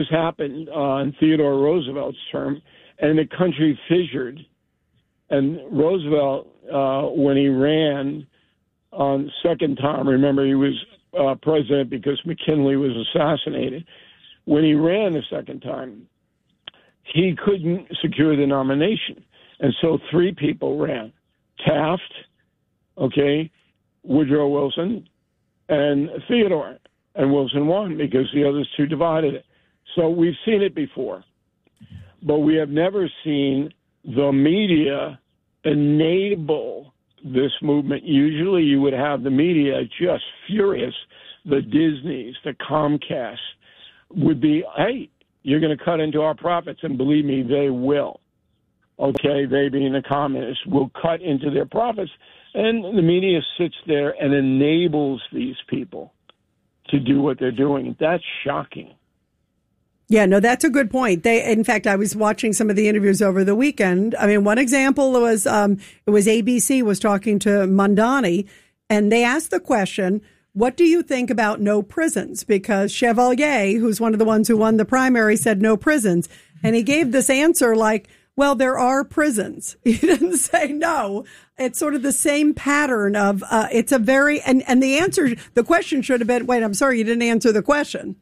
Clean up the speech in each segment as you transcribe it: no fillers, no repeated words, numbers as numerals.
happened on Theodore Roosevelt's term, and the country fissured. And Roosevelt, when he ran on second time, remember he was president because McKinley was assassinated. When he ran the second time, he couldn't secure the nomination. And so three people ran: Taft, Woodrow Wilson, and Theodore. And Wilson won because the others two divided it. So we've seen it before. But we have never seen the media enable this movement. Usually you would have the media just furious. The Disneys, the Comcast would be, hey, you're going to cut into our profits. And believe me, they will. They being the communists will cut into their profits. And the media sits there and enables these people to do what they're doing. That's shocking. Yeah, no, that's a good point. In fact, I was watching some of the interviews over the weekend. I mean, one example was, it was ABC was talking to Mamdani, and they asked the question, what do you think about no prisons? Because Chevalier, who's one of the ones who won the primary, said no prisons. And he gave this answer like, well, there are prisons. He didn't say no. It's sort of the same pattern of, it's a very, and the answer, the question should have been, wait, I'm sorry, you didn't answer the question.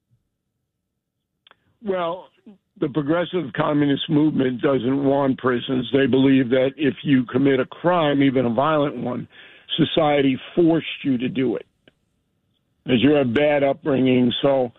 Well, the progressive communist movement doesn't want prisons. They believe that if you commit a crime, even a violent one, society forced you to do it. As you have bad upbringing. So,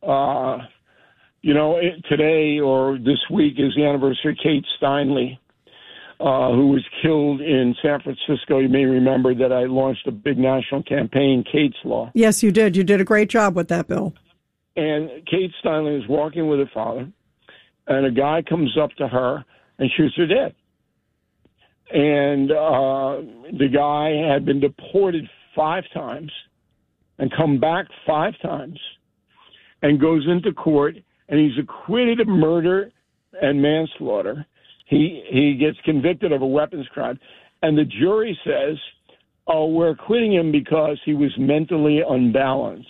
today or this week is the anniversary of Kate Steinle, who was killed in San Francisco. You may remember that I launched a big national campaign, Kate's Law. Yes, you did. You did a great job with that, Bill. And Kate Steinle is walking with her father, and a guy comes up to her and shoots her dead. And the guy had been deported 5 times and come back 5 times and goes into court, and he's acquitted of murder and manslaughter. He gets convicted of a weapons crime, and the jury says, oh, we're acquitting him because he was mentally unbalanced.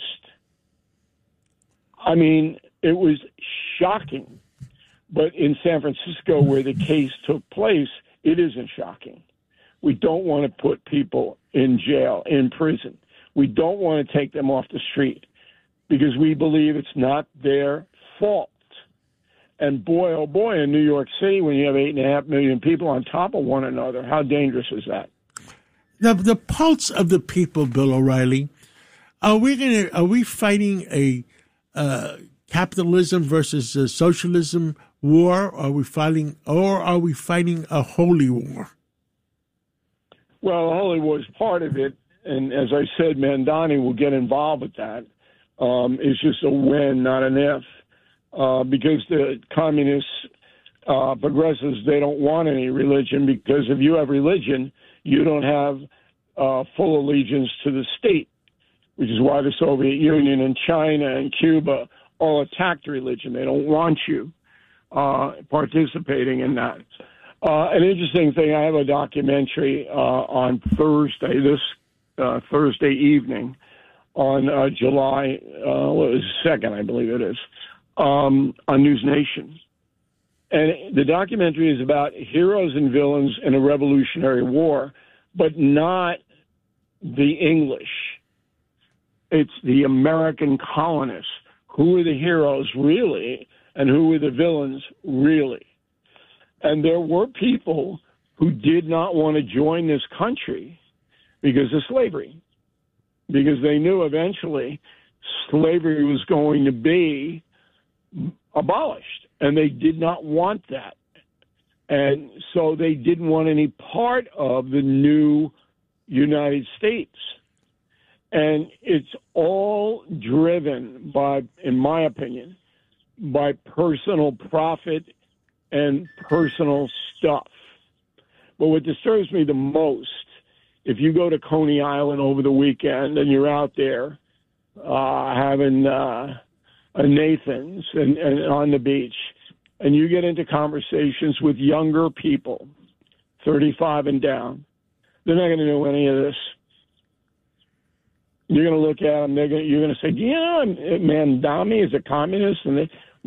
I mean, it was shocking. But in San Francisco, where the case took place, it isn't shocking. We don't want to put people in jail, in prison. We don't want to take them off the street because we believe it's not their fault. And boy, oh boy, in New York City, when you have 8.5 million people on top of one another, how dangerous is that? The pulse of the people, Bill O'Reilly. Are we fighting a capitalism versus a socialism war? Or are we fighting a holy war? Well, the holy war is part of it, and as I said, Mamdani will get involved with that. It's just a when, not an if, because the communists, progressives, they don't want any religion, because if you have religion, you don't have full allegiance to the state, which is why the Soviet Union and China and Cuba all attacked religion. They don't want you participating in that. An interesting thing, I have a documentary on Thursday, Thursday evening, on July 2nd, I believe it is, on News Nation. And the documentary is about heroes and villains in a Revolutionary War, but not the English. It's the American colonists. Who are the heroes really, and who are the villains really? And there were people who did not want to join this country because of slavery, because they knew eventually slavery was going to be abolished, and they did not want that. And so they didn't want any part of the new United States. And it's all driven by, in my opinion, by personal profit and personal stuff. But what disturbs me the most, if you go to Coney Island over the weekend and you're out there having a Nathan's and on the beach, and you get into conversations with younger people, 35 and down, they're not going to know any of this. You're going to look at them. You're going to say, yeah, Mamdani is a communist, and